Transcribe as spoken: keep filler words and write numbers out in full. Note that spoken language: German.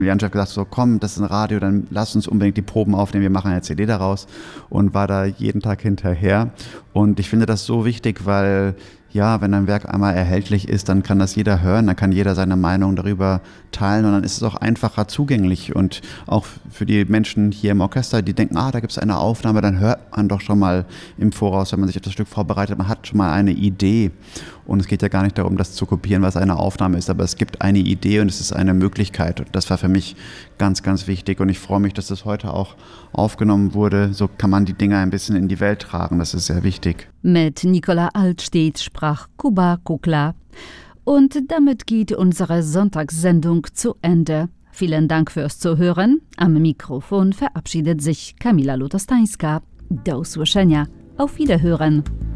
Jan hat gesagt, so komm, das ist ein Radio, dann lass uns unbedingt die Proben aufnehmen, wir machen eine C D daraus und war da jeden Tag hinterher. Und ich finde das so wichtig, weil ja, wenn ein Werk einmal erhältlich ist, dann kann das jeder hören, dann kann jeder seine Meinung darüber teilen und dann ist es auch einfacher zugänglich. Und auch für die Menschen hier im Orchester, die denken, ah, da gibt es eine Aufnahme, dann hört man doch schon mal im Voraus, wenn man sich auf das Stück vorbereitet, man hat schon mal eine Idee. Und es geht ja gar nicht darum, das zu kopieren, was eine Aufnahme ist, aber es gibt eine Idee und es ist eine Möglichkeit. Und das war für mich ganz, ganz wichtig und ich freue mich, dass das heute auch aufgenommen wurde. So kann man die Dinge ein bisschen in die Welt tragen, das ist sehr wichtig. Mit Nicola Altstedt sprach Kuba Kukla. Und damit geht unsere Sonntagssendung zu Ende. Vielen Dank fürs Zuhören. Am Mikrofon verabschiedet sich Kamila Lutostańska. Do usłyszenia. Auf Wiederhören.